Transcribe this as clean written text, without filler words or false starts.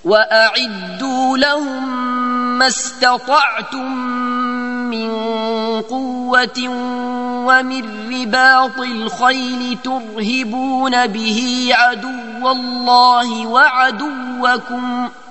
وأعدوا لهم ما استطعتم من قوة ومن رباط الخيل ترهبون به عدو الله وعدوكم